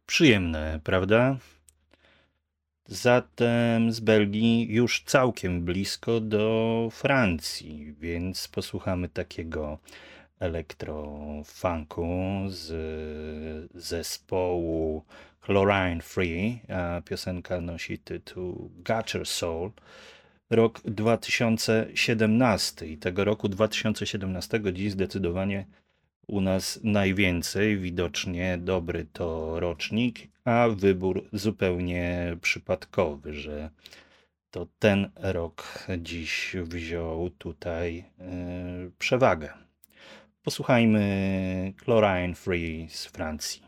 Przyjemne, prawda? Zatem z Belgii już całkiem blisko do Francji, więc posłuchamy takiego elektrofunku z zespołu Chlorine Free. A piosenka nosi tytuł Gutter Soul. Rok 2017 i tego roku 2017 dziś zdecydowanie u nas najwięcej. Widocznie dobry to rocznik, a wybór zupełnie przypadkowy, że to ten rok dziś wziął tutaj przewagę. Posłuchajmy Chlorine Free z Francji.